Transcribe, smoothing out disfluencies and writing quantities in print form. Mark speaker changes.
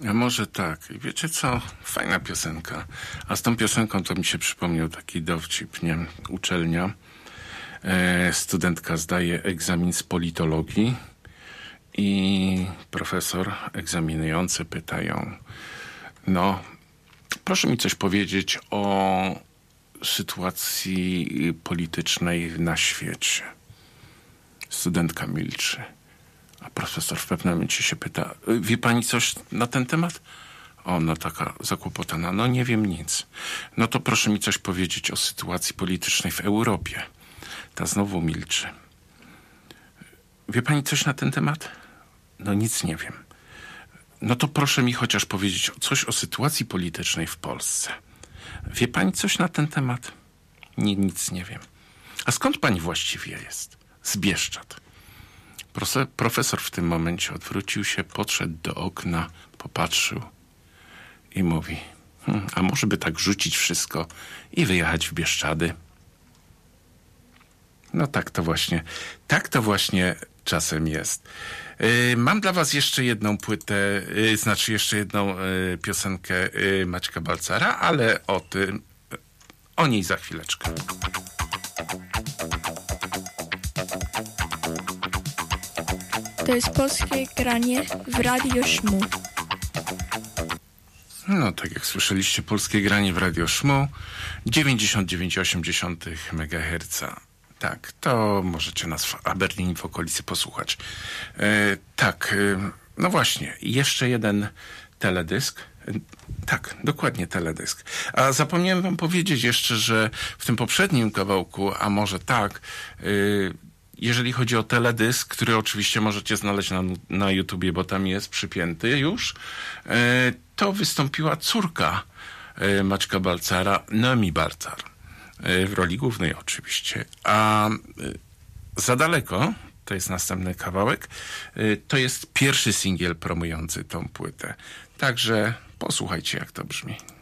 Speaker 1: A może tak. Wiecie co? Fajna piosenka. A z tą piosenką to mi się przypomniał taki dowcip, nie? Uczelnia. Studentka zdaje egzamin z politologii i profesor egzaminujący pyta ją: no, proszę mi coś powiedzieć o sytuacji politycznej na świecie. Studentka milczy. A profesor w pewnym momencie się pyta: wie pani coś na ten temat? Ona taka zakłopotana: no nie wiem nic. No to proszę mi coś powiedzieć o sytuacji politycznej w Europie. Ta znowu milczy. Wie pani coś na ten temat? No nic nie wiem. No to proszę mi chociaż powiedzieć coś o sytuacji politycznej w Polsce. Wie pani coś na ten temat? Nie, nic nie wiem. A skąd pani właściwie jest? Z Bieszczad. Profesor w tym momencie odwrócił się, podszedł do okna, popatrzył i mówi: a może by tak rzucić wszystko i wyjechać w Bieszczady? No tak to właśnie czasem jest. Mam dla was jeszcze jedną płytę, jeszcze jedną piosenkę Maćka Balcara, ale o niej za chwileczkę.
Speaker 2: To jest polskie granie w Radio Szmu.
Speaker 1: No, tak jak słyszeliście, polskie granie w Radio Szmu, 99,8 MHz. Tak, to możecie nas w Aberdeen w okolicy posłuchać. No właśnie, jeszcze jeden teledysk. Tak, dokładnie teledysk. A zapomniałem wam powiedzieć jeszcze, że w tym poprzednim kawałku, a może tak, jeżeli chodzi o teledysk, który oczywiście możecie znaleźć na YouTubie, bo tam jest przypięty już, to wystąpiła córka Maćka Balcara, Noemi Balcar. W roli głównej oczywiście. A Za daleko, to jest następny kawałek, to jest pierwszy singiel promujący tą płytę. Także posłuchajcie, jak to brzmi.